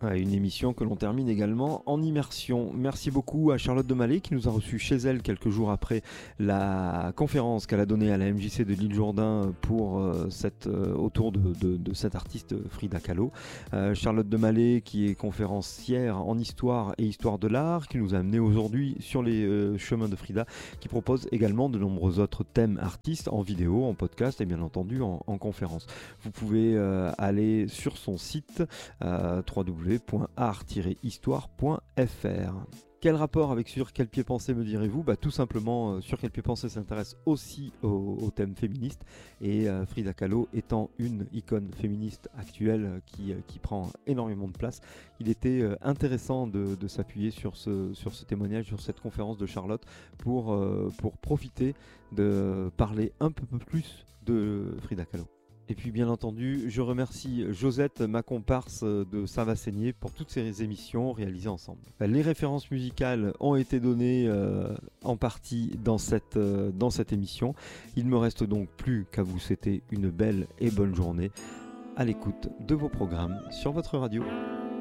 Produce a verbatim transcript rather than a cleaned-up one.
Ouais, une émission que l'on termine également en immersion. Merci beaucoup à Charlotte de Mallet qui nous a reçus chez elle quelques jours après la conférence qu'elle a donnée à la M J C de l'île Jourdain pour, euh, cette, euh, autour de, de, de cet artiste Frida Kahlo. Euh, Charlotte de Mallet qui est conférencière en histoire et histoire de l'art, qui nous a amené aujourd'hui sur les euh, chemins de Frida, qui propose également de nombreux autres thèmes artistes en vidéo, en podcast et bien entendu en, en conférence. Vous pouvez euh, aller sur son site euh, w w w point art tiret histoire point f r. Quel rapport avec Sur quel pied penser, me direz-vous? Bah, tout simplement, euh, Sur quel pied penser s'intéresse aussi au, au thème féministe, et euh, Frida Kahlo étant une icône féministe actuelle euh, qui, euh, qui prend énormément de place, il était euh, intéressant de, de s'appuyer sur ce, sur ce témoignage, sur cette conférence de Charlotte pour, euh, pour profiter de parler un peu plus de Frida Kahlo. Et puis bien entendu, je remercie Josette, ma comparse de Ça va saigner, pour toutes ces émissions réalisées ensemble. Les références musicales ont été données euh, en partie dans cette, euh, dans cette émission. Il ne me reste donc plus qu'à vous souhaiter une belle et bonne journée à l'écoute de vos programmes sur votre radio.